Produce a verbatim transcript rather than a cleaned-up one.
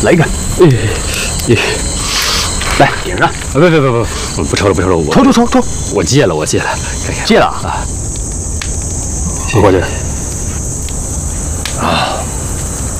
来一个。哎，哎，来顶上。 不不不不，不抽了不抽了，我抽抽抽抽， 我戒了我戒了， 戒了啊。过去。